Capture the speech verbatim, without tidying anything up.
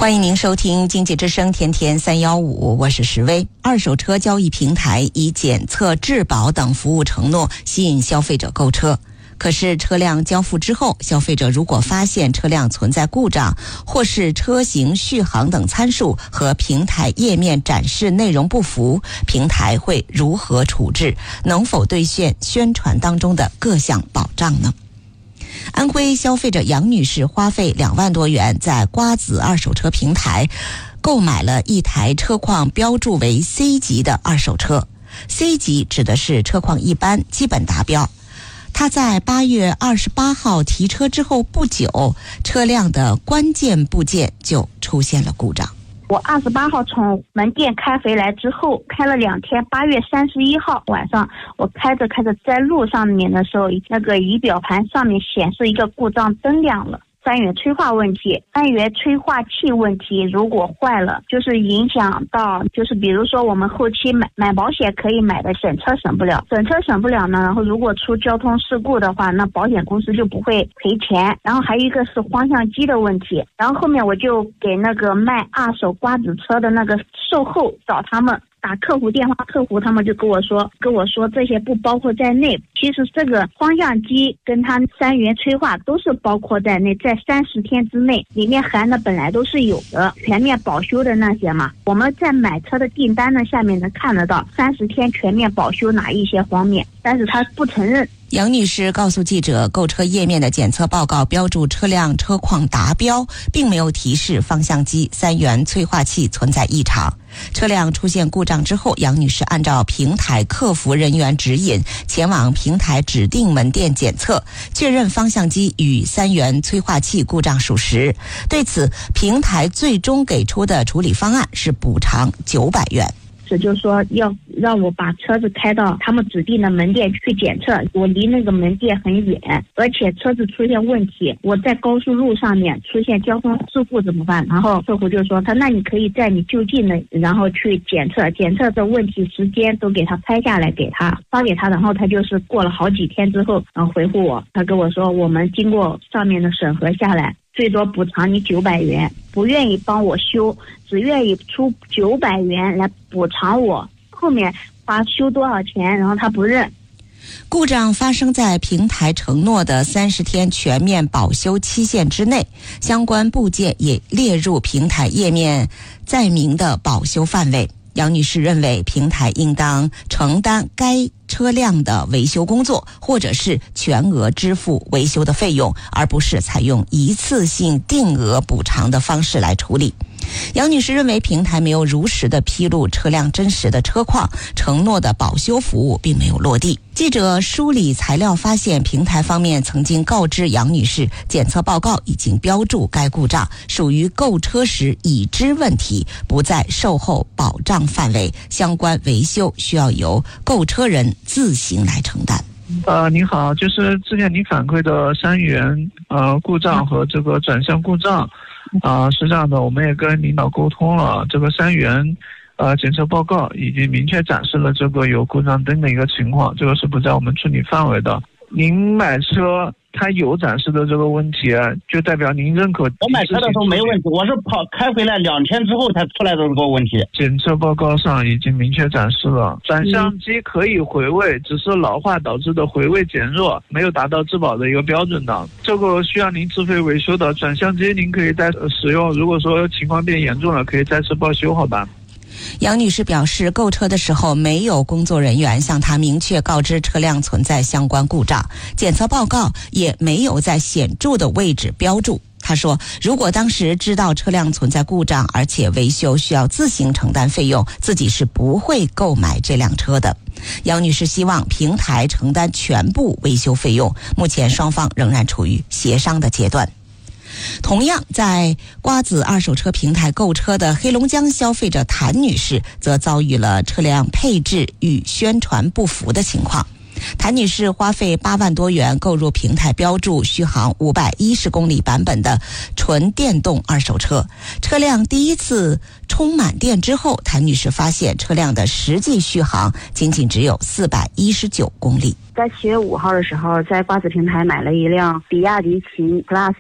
欢迎您收听经济之声天天三一五，我是石薇。二手车交易平台以检测、质保等服务承诺吸引消费者购车。可是车辆交付之后，消费者如果发现车辆存在故障，或是车型、续航等参数和平台页面展示内容不符，平台会如何处置？能否兑现宣传当中的各项保障呢？安徽消费者杨女士花费两万多元，在瓜子二手车平台购买了一台车况标注为 C 级的二手车。C 级指的是车况一般，基本达标。她在八月二十八号提车之后不久，车辆的关键部件就出现了故障。 我二十八号从门店开回来之后，开了两天，八月三十一号晚上，我开着开着在路上面的时候，那个仪表盘上面显示一个故障灯亮了。三元催化问题，三元催化器问题如果坏了，就是影响到，就是比如说我们后期买买保险可以买的省车省不了，省车省不了呢，然后如果出交通事故的话，那保险公司就不会赔钱。然后还有一个是方向机的问题，然后后面我就给那个卖二手瓜子车的那个售后找他们。打客服电话，客服他们就跟我说跟我说这些不包括在内。其实这个方向机跟它三元催化都是包括在内，在三十天之内，里面含的本来都是有的，全面保修的那些嘛。我们在买车的订单呢下面能看得到三十天全面保修哪一些方面，但是他不承认。 杨女士告诉记者，购车页面的检测报告标注车辆车况达标，并没有提示方向机三元催化器存在异常。车辆出现故障之后，杨女士按照平台客服人员指引，前往平台指定门店检测，确认方向机与三元催化器故障属实。对此，平台最终给出的处理方案是补偿九百元。 就是说要让我把车子开到他们指定的门店去检测，我离那个门店很远，而且车子出现问题，我在高速路上面出现交通事故怎么办？然后客户就说他那你可以在你就近的然后去检测，检测的问题时间都给他拍下来给他发给他，然后他就是过了好几天之后然后回复我，他跟我说我们经过上面的审核下来，最多补偿你九百元，不愿意帮我修，只愿意出九百元来补偿我，后面花修多少钱，然后他不认。 故障发生在平台承诺的三十天全面保修期限之内，相关部件也列入平台页面载明的保修范围。杨女士认为，平台应当承担该车辆的维修工作，或者是全额支付维修的费用，而不是采用一次性定额补偿的方式来处理。杨女士认为，平台没有如实的披露车辆真实的车况，承诺的保修服务并没有落地。记者梳理材料发现，平台方面曾经告知杨女士，检测报告已经标注该故障属于购车时已知问题，不在售后保障范围，相关维修需要由购车人自行来承担。 呃，您好，就是之前您反馈的三元呃故障和这个转向故障，啊、呃，是这样的，我们也跟领导沟通了，这个三元呃检测报告已经明确展示了这个有故障灯的一个情况，这个是不在我们处理范围的。您买车它有展示的这个问题，就代表您认可。 我买车的时候没问题，我是跑开回来两天之后才出来的这个问题。 检测报告上已经明确展示了，转向机可以回位，只是老化导致的回位减弱，没有达到质保的一个标准的，这个需要您自费维修的。转向机您可以再使用，如果说情况变严重了，可以再次报修，好吧？ 杨女士表示，购车的时候没有工作人员向她明确告知车辆存在相关故障，检测报告也没有在显著的位置标注。她说，如果当时知道车辆存在故障，而且维修需要自行承担费用，自己是不会购买这辆车的。杨女士希望平台承担全部维修费用，目前双方仍然处于协商的阶段。同样在瓜子二手车平台购车的黑龙江消费者谭女士则遭遇了车辆配置与宣传不符的情况。谭女士花费八万多元购入平台标注续航五百一十公里版本的纯电动二手车，车辆第一次充满电之后，谭女士发现车辆的实际续航仅仅只有四百一十九公里。 在七月五号的时候，在瓜子平台买了一辆比亚迪秦 Plus